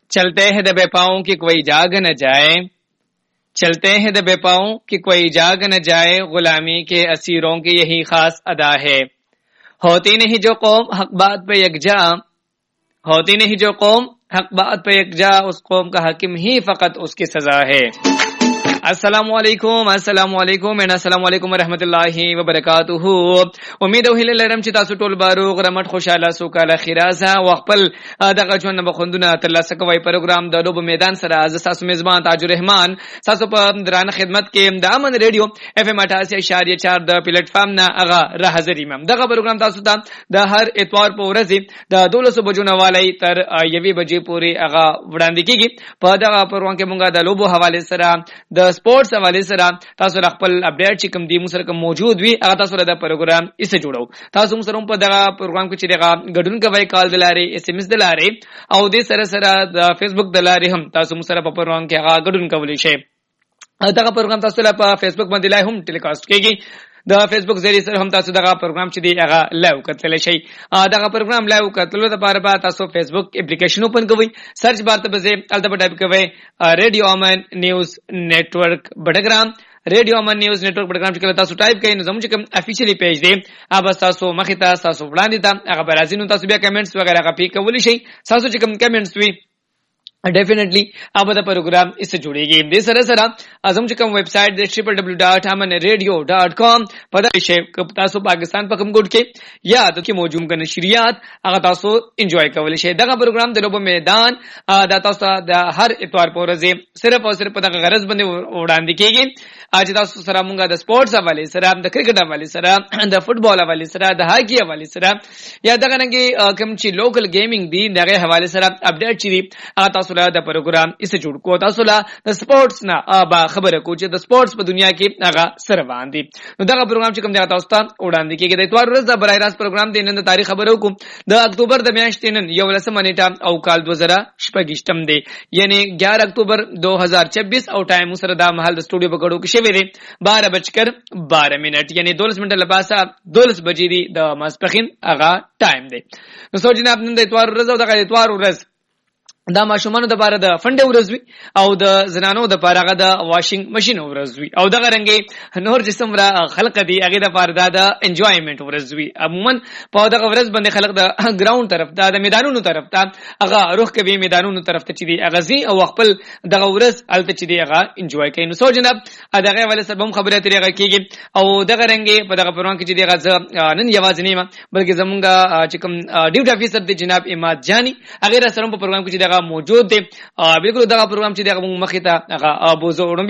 चलते हैं दबे पाँव कि कोई जाग न जाए, चलते हैं दबे पाँव कि कोई जाग न जाए, गुलामी के असीरों की यही खास अदा है। होती नहीं जो कौम हक बात पे यकजा, होती नहीं जो कौम हक बात पे यकजा, उस कौम का हाकिम ही फकत उसकी सजा है। अस्सलामुअलैकुम अस्सलामुअलैकुम एंड अस्सलामुअलैकुम रहमतुल्लाहि व बरकातुहू। उम्मीद है लरम چې تاسو ټول باروغ رحمت خوشاله سوکاله خیرازه وخپل دغه ژوند بخوندونه ترلاسه کوي پروګرام د لوب میدان سره از تاسو میزبان تاج الرحمن تاسو په درانه خدمت کې د امن ریډیو اف ام 88.4 د پلیټ فارم نه هغه راحضر یم. دغه پروګرام تاسو ته د هر اتوار په ورځ د 12 بجو نه والی تر 1 بجې پورې هغه وړاندې کیږي. په دغه پروګرام کې مونږه د لوبو حواله سره د سپورتس حواله سره تاسو خپل اپډیټ چې کوم دی مو سره موجود وي هغه تاسو د پروګرام ایسه جوړو. تاسو سره په دغه پروګرام کې چې دغه غډون کوي کال دلاره اس ام اس دلاره او د سره سره د فیسبوک دلاره هم تاسو سره په پروګرام کې هغه غډون کولی شي. دغه پروګرام تاسو له په فیسبوک باندې لای هم ټیلیکاسټ کیږي. د فیسبوک ذریعہ سره هم تاسو دغه پروګرام چې دی هغه لایو کتلی شي. دغه پروګرام لایو کتلو لپاره به تاسو فیسبوک اپلیکیشن اوپن کوئ، سرچ بار ته به البته ټایپ کوئ ریډیو امن نیوز نیټورک بډګرام. ریډیو امن نیوز نیټورک پروګرام چې کله تاسو ټایپ کړئ نو زموږ کوم افیشلی پیج دی هغه تاسو مخې ته تاسو وړاندې ته هغه برازي نو تاسو بیا کمنټس وغیرہ هغه پی کولی شي. تاسو چې کوم کمنټس وي डेफिनेटली अब द प्रोग्राम इससे जुड़ेगी. दे सर सर आजम चकम वेबसाइट दे www.amanradio.com पता है तासो पाकिस्तान पकम गुड के या तो की मौजूद का नशरियात अगर तासो एंजॉय कवले शे दगा प्रोग्राम दे लोबो मैदान दा तासो दा हर इतवार पोरजे सिर्फ और सिर्फ पता गरज बंदे उड़ान दिखेगी. आज तासो सरा मुंगा द स्पोर्ट्स हवाले सरा द क्रिकेट हवाले सरा द फुटबॉल हवाले सरा द हॉकी हवाले सरा या दगा नंगे कमची लोकल गेमिंग दी दगे हवाले सरा अपडेट ची तासो د پروګرام اسه جوړ کو. تاسو لا د سپورتس نه با خبره کو چې د سپورتس په دنیا کې هغه سره باندې نو دا پروګرام چې کوم دی تاسو ته وړاندې کیږي. د اتوار ورځ د برای راست پروګرام دی نن د تاریخ خبرو کوم د اکتوبر د میاشتې نن 11 نیټه او کال 2026 دی یعنی 11 اکتوبر 2026 او ټایم سره د محل د سټوډیو په کډو کې شوی دی 12:12 یعنی 12 منټه لپاسه 12 بجې دی د ماسپخین هغه ټایم دی. نو سو جناب نن د اتوار ورځ او د اتوار ورځ دا ماشومانو د لپاره د فنډ ورځ وي او د زنانو د لپاره د واشینګ ماشين ورځ وي او دغه رنګي نور جسم را خلق دي هغه د لپاره د انجوایمنت ورځ وي. عموما په دغه ورځ باندې خلق د ګراوند طرف د میدانونو طرف ته هغه روح کوي میدانونو طرف ته چې دی هغه زی او خپل دغه ورځ الته چې دی هغه انجوای کوي. نو سو جناب دغه ولې سبب خبره طریقه کیږي او دغه رنګي په دغه پروګرام کې چې دی هغه نن یوازې نه بلکې زمونږه چې کوم ډیوټي افیسر دی جناب اماد جانی هغه سره په پروګرام کې چې موجود دی. بالکل دا پروګرام چې دغه مخې ته هغه ابو زوړم